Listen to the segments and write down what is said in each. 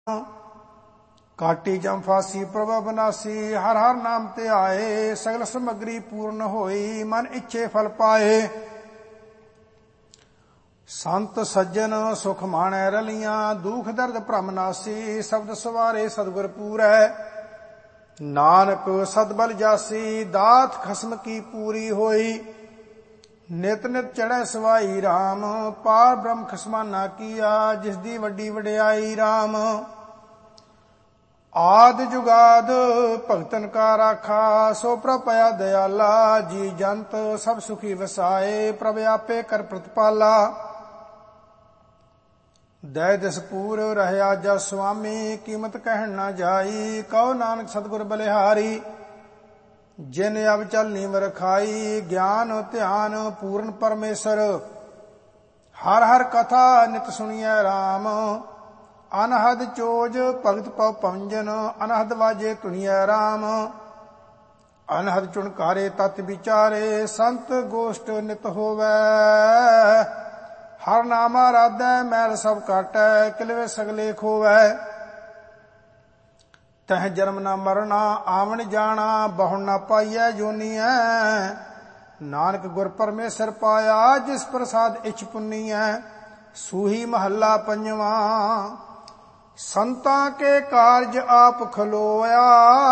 ਕਾਟੀ ਜਮ ਫਾਸੀ ਪ੍ਰਭ ਬਨਾਸੀ। ਹਰ ਹਰ ਨਾਮ ਤੇ ਆਏ, ਸਗਲ ਸਮਗਰੀ ਪੂਰਨ ਹੋਈ। ਮਨ ਇੱਛੇ ਫਲ ਪਾਏ। ਸੰਤ ਸੱਜਣ ਸੁਖ ਮਾਣੈ ਰਲੀਆਂ, ਦੁਖ ਦਰਦ ਭ੍ਰਮ ਨਾਸੀ। ਸ਼ਬਦ ਸਵਾਰੇ ਸਤਿਗੁਰ ਪੂਰੈ, ਨਾਨਕ ਸਤਬਲ ਜਾਸੀ। ਦਾਤ ਖਸਮ ਕੀ ਪੂਰੀ ਹੋਈ, ਨਿਤ ਨਿਤ ਚੜ੍ਹੈ ਸਵਾਈ ਰਾਮ। ਪਾਰ ਬ੍ਰਹਮ ਖਸਮਾਨਾ ਕੀਆ, ਜਿਸ ਦੀ ਵੱਡੀ ਵਡਿਆਈ ਰਾਮ। ਆਦਿ ਜੁਗਾਦ ਭਗਤਨ ਕਾ ਰਾਖਾ, ਸੋ ਪ੍ਰਭ ਭਇਆ ਦਇਆਲਾ। ਜੀ ਜੰਤ ਸਭ ਸੁਖੀ ਵਸਾਏ, ਪ੍ਰਭ ਆਪੇ ਕਰ ਪ੍ਰਤਪਾਲਾ। ਦਇ ਦਿਸ ਪੂਰ ਰਹਿਆ ਜਸ ਸੁਆਮੀ, ਕੀਮਤ ਕਹਿਣ ਨਾ ਜਾਈ। ਕਹੋ ਨਾਨਕ ਸਤਿਗੁਰ ਬਲਿਹਾਰੀ, ਜਿਨ ਅਬ ਚਲਨੀ ਵਰਖਾਈ। ਗਿਆਨ ਧਿਆਨ ਪੂਰਨ ਪਰਮੇਸ਼ਰ, ਹਰ ਹਰ ਕਥਾ ਨਿਤ ਸੁਣੀਐ ਰਾਮ। ਅਨਹਦ ਚੋਜ ਭਗਤ ਪਉ ਪੰਜਨ, ਅਨਹਦ ਵਾਜੇ ਧੁਨੀਐ ਰਾਮ। ਅਨਹਦ ਚੁਣਕਾਰੇ ਤਤ ਵਿਚਾਰੇ, ਸੰਤ ਗੋਸ਼ਟ ਨਿਤ ਹੋਵੈ। ਹਰ ਨਾਮ ਆਰਾਧੈ ਮੈਲ ਸਭ ਕਾਟੈ, ਕਿਲਵੇ ਸਗਲੇ ਖੋਵੈ। ਤਹ ਜਨਮ ਨਾ ਮਰਨਾ ਆਵਣ ਜਾਣਾ, ਬਹੁਣ ਨਾ ਪਾਈਐ ਜੋਨੀਐ। ਨਾਨਕ ਗੁਰ ਪਰਮੇਸ਼ਰ ਪਾਇਆ, ਜਿਸ ਪ੍ਰਸਾਦ ਇਛ ਪੁੰਨੀਐ। ਸੂਹੀ ਮਹੱਲਾ ਪੰਜਵਾਂ। ਸੰਤਾਂ ਕੇ ਕਾਰਜ ਆਪ ਖਲੋਇਆ,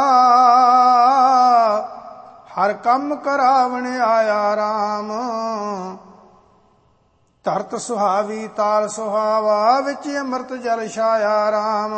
ਹਰ ਕੰਮ ਕਰਾਵਣ ਆਇਆ ਰਾਮ। ਧਰਤ ਸੁਹਾਵੀ ਤਾਲ ਸੁਹਾਵਾ, ਵਿੱਚ ਅੰਮ੍ਰਿਤ ਜਲ ਛਾਇਆ ਰਾਮ।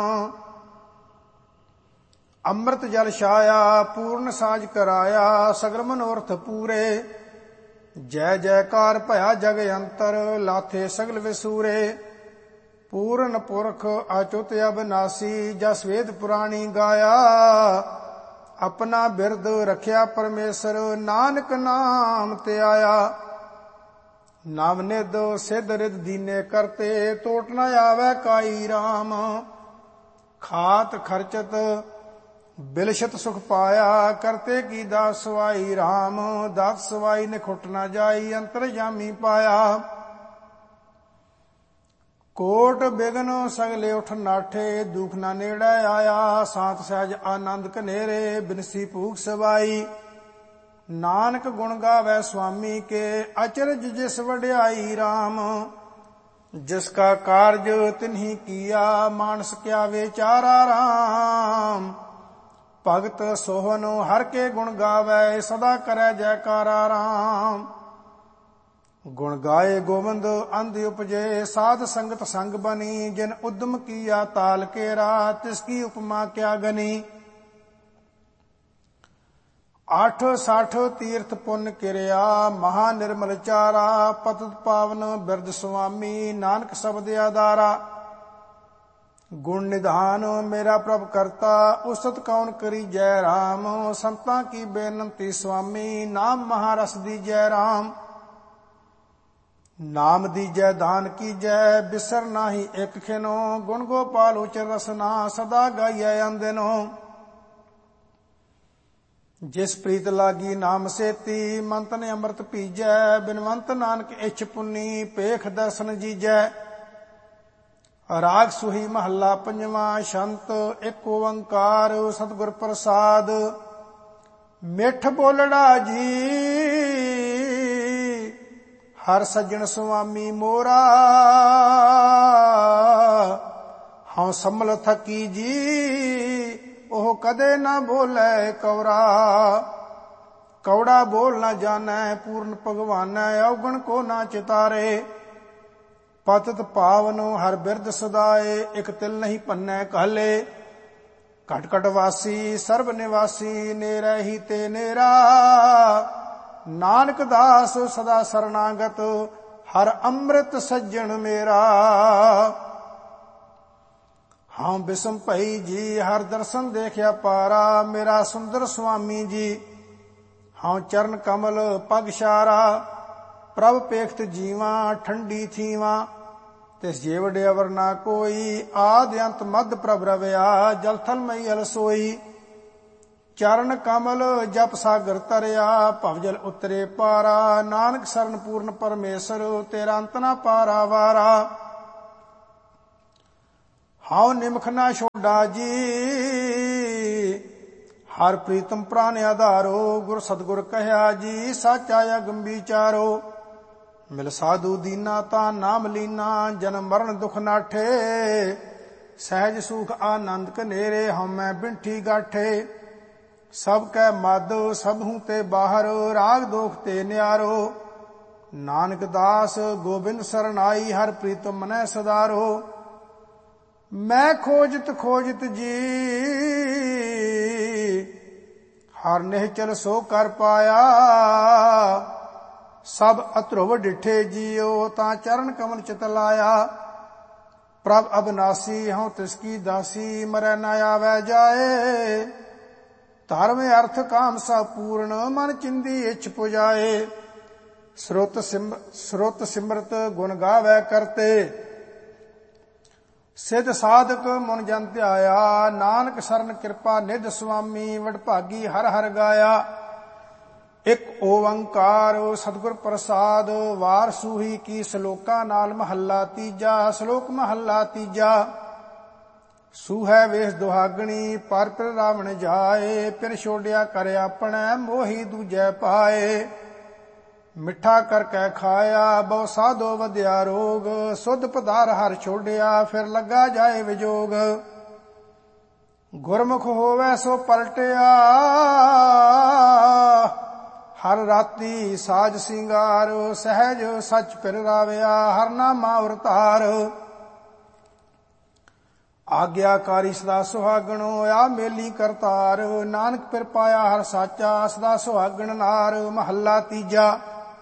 ਅੰਮ੍ਰਿਤ ਜਲ ਛਾਇਆ ਪੂਰਨ ਸਾਜ ਕਰਾਇਆ, ਸਗਲ ਮਨੋਰਥ ਪੂਰੇ। ਜੈ ਜੈਕਾਰ ਭਇਆ ਜਗ ਅੰਤਰ, ਲਾਥੇ ਸਗਲ ਵਿਸੂਰੇ। ਪੂਰਨ ਪੁਰਖ ਅਚੁੱਤ ਅਬਨਾਸੀ, ਜਸ ਵੇਦ ਪੁਰਾਣੀ ਗਾਇਆ। ਆਪਣਾ ਬਿਰਦ ਰਖਿਆ ਪਰਮੇਸ਼ਰ, ਨਾਨਕ ਨਾਮ ਤੇ ਆਇਆ। ਨਾਮ ਨਿਧ ਸਿਧ ਰਿਧ ਦੀਨੇ ਕਰਤੇ, ਟੋਟ ਨ ਆਵੈ ਕਾਈ ਰਾਮ। ਖਾਤ ਖਰਚਤ ਬਿਲਸ਼ਤ ਸੁਖ ਪਾਇਆ, ਕਰਤੇ ਕੀ ਦਾਸ ਸਵਾਈ ਰਾਮ। ਦਾਸ ਸਵਾਈ ਨੇ ਖੁੱਟ ਨਾ ਜਾਈ, ਅੰਤਰਜਾਮੀ ਪਾਇਆ। ਕੋਟ ਬਿਗਨ ਸਗਲੇ ਉਠ ਨਾਠੇ, ਦੁਖ ਨਾ ਨੇੜੇ ਆਇਆ। ਸਾਤ ਸਹਿਜ ਆਨੰਦ ਕਨੇਰੇ, ਬਿਨਸੀ ਭੂਖ ਸਵਾਈ। ਨਾਨਕ ਗੁਣ ਗਾਵੈ ਸੁਆਮੀ ਕੇ, ਅਚਰਜ ਜਿਸ ਵਡਿਆਈ ਰਾਮ। ਜਿਸ ਕਾ ਕਾਰਜ ਤਿਨਹੀ ਕੀਆ, ਮਾਨਸ ਕਿਆ ਵਿਚਾਰਾ ਰਾਮ। ਭਗਤ ਸੋਹਨ ਹਰ ਕੇ ਗੁਣ ਗਾਵੈ, ਸਦਾ ਕਰੈ ਜੈਕਾਰਾ ਰਾਮ। ਗੁਣ ਗਾਏ ਗੋਬਿੰਦ ਅੰਧ ਉਪਜੇ, ਸਾਧ ਸੰਗਤ ਸੰਗ ਬਨੀ। ਜਿਨ ਉਦਮ ਕੀਆ ਤਾਲ ਕੇਰਾ, ਤਿਸ ਕੀ ਉਪਮਾ ਕਿਆ ਗਨੀ। 860 ਤੀਰਥ ਪੁੰਨ ਕਿਰਿਆ, ਮਹਾ ਨਿਰਮਲ ਚਾਰਾ। ਪਤਿਤ ਪਾਵਨ ਬਿਰਦ ਸੁਆਮੀ, ਨਾਨਕ ਸ਼ਬਦ ਆਧਾਰਾ। ਗੁਣ ਨਿਧਾਨ ਮੇਰਾ ਪ੍ਰਭ ਕਰਤਾ, ਉਸਤ ਕੌਣ ਕਰੀ ਜੈ ਰਾਮ। ਸੰਤਾਂ ਕੀ ਬੇਨੰਤੀ ਸੁਆਮੀ, ਨਾਮ ਮਹਾਰਸ ਦੀ ਜੈ ਰਾਮ। ਨਾਮ ਦੀਜੈ ਦਾਨ ਕੀਜੈ, ਬਿਸਰ ਨਾਹੀ ਇੱਕ ਖਿਨੋ। ਗੁਣ ਗੋਪਾਲ ਉਚਰ ਰਸਨਾ, ਸਦਾ ਗਾਈਐ ਅੰਦਿਨੋ। ਜਿਸ ਪ੍ਰੀਤ ਲਾਗੀ ਨਾਮ ਸੇਤੀ, ਮੰਤ ਨੇ ਅੰਮ੍ਰਿਤ ਪੀਜੈ। ਬਿਨਵੰਤ ਨਾਨਕ ਇੱਛ ਪੁੰਨੀ, ਪੇਖ ਦਰਸ਼ਨ ਜੀਜੈ। ਰਾਗ ਸੁਹੀ ਮਹੱਲਾ ਪੰਜਵਾਂ। ਸ਼ੰਤ ਇੱਕ ਓੰਕਾਰ ਸਤਿਗੁਰ ਪ੍ਰਸਾਦ, ਮਿੱਠ ਬੋਲੜਾ ਜੀ। ਹਰ ਸੱਜਣ ਸੁਆਮੀ ਮੋਰਾ, ਹਉ ਸੰਭਲ ਥਕੀ ਜੀ। ਉਹ ਕਦੇ ਨਾ ਬੋਲੇ ਕੌਰਾ, ਕੌੜਾ ਬੋਲ ਨਾ ਜਾਣੈ। ਪੂਰਨ ਭਗਵਾਨੈ, ਔਗਣ ਕੋ ਨਾ ਚਿਤਾਰੇ। ਪਤਿਤ ਪਾਵਨ ਹਰ ਬਿਰਦ ਸਦਾਏ, ਇਕ ਤਿਲ ਨਹੀਂ ਭੰਨੈ ਕਾਲੇ। ਘਟ ਘਟ ਵਾਸੀ ਸਰਬ ਨਿਵਾਸੀ, ਨੇਰੇ ਹੀ ਤੇ ਨੇਰਾ। ਨਾਨਕ ਦਾਸ ਸਦਾ ਸਰਨਾਗਤ, ਹਰ ਅੰਮ੍ਰਿਤ ਸੱਜਣ ਮੇਰਾ। ਹਾਂ ਬਿਸਮ ਭਈ ਜੀ, ਹਰ ਦਰਸ਼ਨ ਦੇਖਿਆ ਪਾਰਾ। ਮੇਰਾ ਸੁੰਦਰ ਸੁਆਮੀ ਜੀ, ਹਾਂ ਚਰਨ ਕਮਲ ਪਗ ਛਾਰਾ। ਪ੍ਰਭ ਪੇਖਤ ਜੀਵਾਂ ਠੰਡੀ ਥੀਵਾਂ, ਤਿਸ ਜੇ ਵਡੇ ਅਵਰ ਨਾ ਕੋਈ। ਆਦਿ ਅੰਤ ਮਧ ਪ੍ਰਭ ਰਵਿਆ, ਜਲ ਥਲ ਮਈ ਅਲਸੋਈ। ਚਰਨ ਕਮਲ ਜਪ ਸਾਗਰ ਤਰਿਆ, ਭਵਜਲ ਉਤਰੇ ਪਾਰਾ। ਨਾਨਕ ਸਰਨ ਪੂਰਨ ਪਰਮੇਸ਼ਰ, ਤੇਰਾ ਅੰਤ ਨਾ ਪਾਰਾ ਵਾਰਾ। ਹਾਉ ਨਿਮਖ ਨਾ ਛੋਡਾ ਜੀ, ਹਰ ਪ੍ਰੀਤਮ ਪ੍ਰਾਨ ਆਧਾਰੋ। ਗੁਰ ਸਤਿਗੁਰ ਕਹਿਆ ਜੀ, ਸਾਚਾ ਅਗਮ ਵਿਚਾਰੋ। ਮਿਲ ਸਾਧੂ ਦੀਨਾ ਤਾਂ ਨਾਮ ਲੀਨਾ, ਜਨਮ ਮਰਨ ਦੁਖ ਨਾਠੇ। ਸਹਿਜ ਸੁਖ ਆਨੰਦ ਕਨੇਰੇ, ਹਉਮੈ ਬਿੰਠੀ ਗਾਠੇ। ਸਭ ਕੈ ਮਦ ਸਭਹੂ ਤੇ ਬਾਹਰ, ਰਾਗ ਦੋਖ ਤੇ ਨਿਆਰੋ। ਨਾਨਕ ਦਾਸ ਗੋਬਿੰਦ ਸਰਨਾਈ, ਹਰ ਪ੍ਰੀਤਮ ਮਨੈ ਸਦਾਰੋ। ਮੈਂ ਖੋਜਤ ਖੋਜਤ ਜੀ, ਹਰ ਨਿਹਚਲ ਸੋ ਕਰ ਪਾਇਆ। ਸਭ ਅਧਰੁਵ ਡਿਠੇ ਜੀਓ, ਤਾਂ ਚਰਨ ਕਮਲ ਚਿਤ ਲਾਇਆ। ਪ੍ਰਭ ਅਬਨਾਸੀ ਹਉ ਤਿਸਕੀ ਦਾਸੀ, ਮਰੈ ਨਾ ਆਵੈ ਜਾਏ। ਧਰਮ ਅਰਥ ਕਾਮ ਸਭ ਪੂਰਨ, ਮਨ ਚਿੰਦੀ ਇੱਛ ਪੁਜਾਏ। ਸੁਰਤ ਸਿਮਰਤ ਗੁਣ ਗਾਵੈ ਕਰਤੇ, ਸਿਧ ਸਾਧਕ ਮੁਨ ਜਨ ਧਿਆਇਆ। ਨਾਨਕ ਸਰਨ ਕਿਰਪਾ ਨਿਧ ਸੁਆਮੀ, ਵਡਭਾਗੀ ਹਰ ਹਰ ਗਾਇਆ। ਇਕ ਓੰਕਾਰ ਸਤਿਗੁਰ ਪ੍ਰਸਾਦ, ਵਾਰ ਸੂਹੀ ਕੀ ਸਲੋਕਾ ਨਾਲ। ਮਹੱਲਾ ਤੀਜਾ। ਸ਼ਲੋਕ ਮਹੱਲਾ ਤੀਜਾ। ਸੂਹੈ ਵੇਸ ਦੁਹਾਗਣੀ, ਪਰ ਪਿਰ ਰਾਵਣ ਜਾਏ। ਪਿਰ ਛੋਡਿਆ ਕਰ ਆਪਣੈ, ਮੋਹੀ ਦੂਜੈ ਪਾਏ। ਮਿੱਠਾ ਕਰ ਕੈ ਖਾਇਆ, ਬਹੁ ਸਾਧੋ ਵਧਿਆ ਰੋਗ। ਸੁਧ ਪਦਾਰ ਹਰ ਛੋਡਿਆ, ਫਿਰ ਲੱਗਾ ਜਾਏ ਵਿਜੋਗ। ਗੁਰਮੁਖ ਹੋਵੈ ਸੋ ਪਲਟਿਆ, ਹਰ ਰਾਤੀ ਸਾਜ ਸਿੰਗਾਰ। ਸਹਿਜ ਸਚ ਪਿਰ ਰਾਵਿਆ, ਹਰ ਨਾਮਾ ਉਰਤਾਰ। ਆਗਿਆਕਾਰੀ ਸਦਾ ਸੁਹਾਗਣੋ, ਆ ਮੇਲੀ ਕਰਤਾਰ। ਨਾਨਕ ਪਿਰ ਪਾਇਆ ਹਰ ਸਾਚਾ, ਸਦਾ ਸੁਹਾਗਣ ਨਾਰ। ਮਹੱਲਾ ਤੀਜਾ।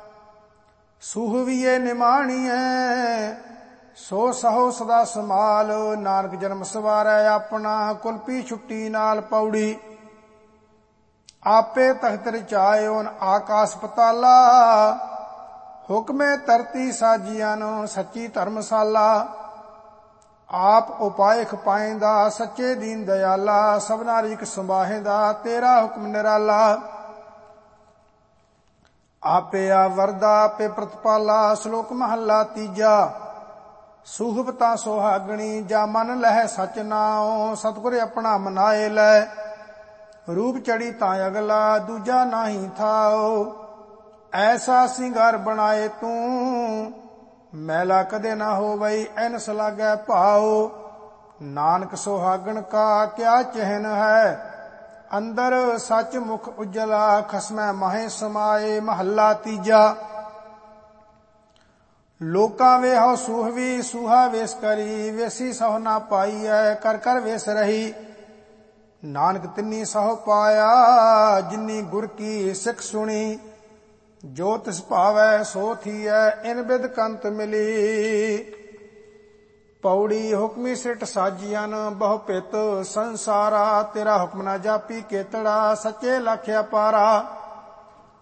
ਸੂਹਵੀਏ ਨਿਮਾਣੀਐ, ਸੋ ਸਹੋ ਸਦਾ ਸਮਾਲ। ਨਾਨਕ ਜਨਮ ਸਵਾਰੈ ਆਪਣਾ, ਕੁਲਪੀ ਛੁੱਟੀ ਨਾਲ ਪੌੜੀ। ਆਪੇ ਤਖਤ ਰਚਾਇਓਨ ਆਕਾਸ ਪਤਾਲਾ। ਹੁਕਮੇ ਧਰਤੀ ਸਾਜੀਆਂ ਨੂੰ, ਸੱਚੀ ਧਰਮਸ਼ਾਲਾ। ਆਪ ਉਪਾਏ ਖਪਾਇਂਦਾ, ਸੱਚੇ ਦੀਨ ਦਇਆਲਾ। ਸਭਨਾ ਰਿਜਕ ਸੰਭਾਹੇਂਦਾ, ਤੇਰਾ ਹੁਕਮ ਨਿਰਾਲਾ। ਆਪੇ ਆ ਵਰਦਾ, ਆਪੇ ਪ੍ਰਤਪਾਲਾ। ਸ਼ਲੋਕ ਮਹੱਲਾ ਤੀਜਾ। ਸੂਹਬ ਤਾਂ ਸੁਹਾਗਣੀ, ਜਾ ਮਨ ਲਹਿ ਸਚ ਨਾਉ। ਸਤਿਗੁਰ ਆਪਣਾ ਮਨਾਏ ਲੈ, ਰੂਪ ਚੜੀ ਤਾਂ ਅਗਲਾ। ਦੂਜਾ ਨਾਹੀ ਥਾਉ, ਐਸਾ ਸਿੰਗਾਰ ਬਣਾਏ ਤੂੰ। ਮੈਲਾ ਕਦੇ ਨਾ ਹੋਵਈ, ਐਨਸ ਲਾਗੈ ਭਾਉ। ਨਾਨਕ ਸੁਹਾਗਣ ਕਾ ਕਿਆ ਚਿਹਨ ਹੈ, ਅੰਦਰ ਸੱਚ ਮੁਖ ਉਜਲਾ। ਖਸਮੈ ਮਾਹੇ ਸਮਾਏ। ਮਹੱਲਾ ਤੀਜਾ। ਲੋਕਾਂ ਵੇਹੋ ਸੂਹਵੀ, ਸੂਹਾ ਵੇਸ ਕਰੀ। ਵੇਸੀ ਸਹੁ ਨਾ ਪਾਈਐ, ਕਰ ਕਰ ਵੇਸ ਰਹੀ। ਨਾਨਕ ਤਿੰਨੀ ਸਹੁ ਪਾਇਆ, ਜਿਨੀ ਗੁਰ ਕੀ ਸਿੱਖ ਸੁਣੀ। ਜੋ ਤਿਸ ਭਾਵੈ ਸੋ ਥੀਐ, ਇਨ ਬਿਦ ਕੰਤ ਮਿਲੀ। ਪੌੜੀ। ਹੁਕਮੀ ਸਿਟ ਸਾਜੀਆਂ, ਬਹੁ ਪਿਤ ਸੰਸਾਰਾ। ਤੇਰਾ ਹੁਕਮ ਨਾ ਜਾਪੀ ਕੇਤੜਾ, ਸੱਚੇ ਲਖਿਆ ਪਾਰਾ।